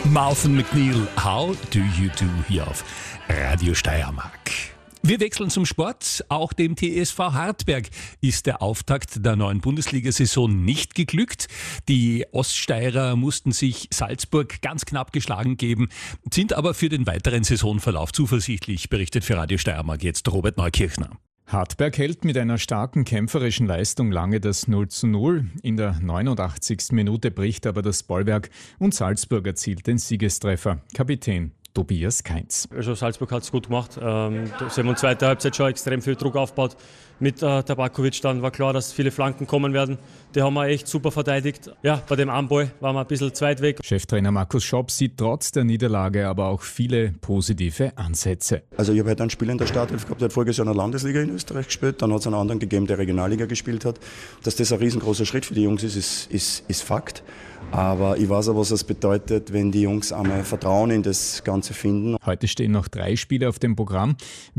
Martha McNeil, How Do You Do hier auf Radio Steiermark. Wir wechseln zum Sport. Auch dem TSV Hartberg ist der Auftakt der neuen Bundesliga-Saison nicht geglückt. Die Oststeirer mussten sich Salzburg ganz knapp geschlagen geben, sind aber für den weiteren Saisonverlauf zuversichtlich, berichtet für Radio Steiermark jetzt Robert Neukirchner. Hartberg hält mit einer starken kämpferischen Leistung lange das 0:0. In der 89. Minute bricht aber das Bollwerk und Salzburg erzielt den Siegestreffer. Kapitän Tobias Kainz. Also Salzburg hat es gut gemacht. Sie haben in der zweiten Halbzeit schon extrem viel Druck aufgebaut. Mit Tabakovic dann war klar, dass viele Flanken kommen werden. Die haben wir echt super verteidigt. Ja, bei dem Anball waren wir ein bisschen zu weit weg. Cheftrainer Markus Schopp sieht trotz der Niederlage aber auch viele positive Ansätze. Also ich habe heute einen Spieler in der Startelf gehabt, der hat voriges Jahr in der Landesliga in Österreich gespielt. Dann hat es einen anderen gegeben, der Regionalliga gespielt hat. Dass das ein riesengroßer Schritt für die Jungs ist Fakt. Aber ich weiß auch, was es bedeutet, wenn die Jungs einmal Vertrauen in das Ganze finden. Heute stehen noch 3 Spiele auf dem Programm.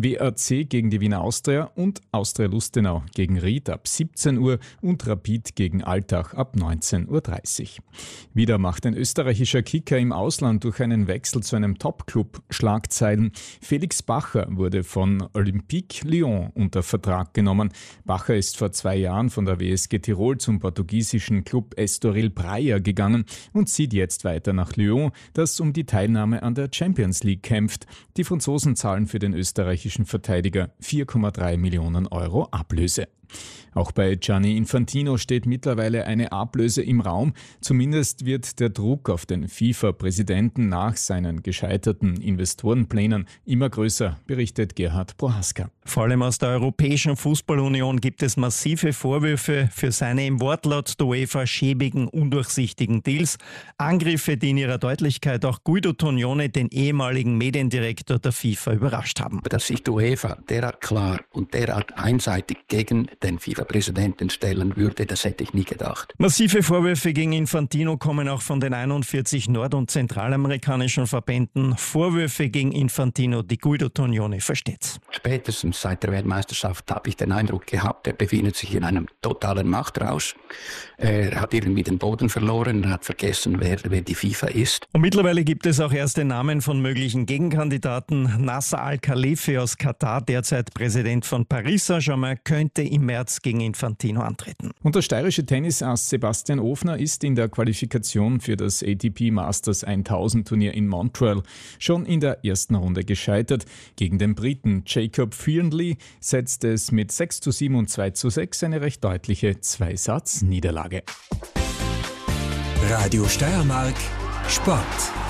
WRC gegen die Wiener Austria und Austria Lustenau gegen Ried ab 17 Uhr und Rapid gegen Altach ab 19:30 Uhr. Wieder macht ein österreichischer Kicker im Ausland durch einen Wechsel zu einem Top-Club Schlagzeilen. Felix Bacher wurde von Olympique Lyon unter Vertrag genommen. Bacher ist vor 2 Jahren von der WSG Tirol zum portugiesischen Club Estoril Praia gegangen und zieht jetzt weiter nach Lyon, das um die Teilnahme an der Champions League kämpft. Die Franzosen zahlen für den österreichischen Verteidiger 4,3 Millionen Euro Ablöse. Auch bei Gianni Infantino steht mittlerweile eine Ablöse im Raum. Zumindest wird der Druck auf den FIFA-Präsidenten nach seinen gescheiterten Investorenplänen immer größer, berichtet Gerhard Prohaska. Vor allem aus der Europäischen Fußballunion gibt es massive Vorwürfe für seine im Wortlaut der UEFA schäbigen, undurchsichtigen Deals. Angriffe, die in ihrer Deutlichkeit auch Guido Tognone, den ehemaligen Mediendirektor der FIFA, überrascht haben. Dass sich die UEFA derart klar und derart einseitig gegen den FIFA-Präsidenten stellen würde, das hätte ich nie gedacht. Massive Vorwürfe gegen Infantino kommen auch von den 41 nord- und zentralamerikanischen Verbänden. Vorwürfe gegen Infantino, die Guido Tognone versteht. Spätestens seit der Weltmeisterschaft habe ich den Eindruck gehabt, er befindet sich in einem totalen Machtrausch. Er hat irgendwie den Boden verloren, er hat vergessen, wer die FIFA ist. Und mittlerweile gibt es auch erste Namen von möglichen Gegenkandidaten. Nasser Al-Khalifi aus Katar, derzeit Präsident von Paris Saint-Germain, könnte im März gegen Infantino antreten. Und der steirische Tennisass Sebastian Ofner ist in der Qualifikation für das ATP Masters 1000 Turnier in Montreal schon in der ersten Runde gescheitert. Gegen den Briten Jacob Fearnley setzte es mit 6:7 und 2:6 eine recht deutliche Zweisatz-Niederlage. Radio Steiermark Sport.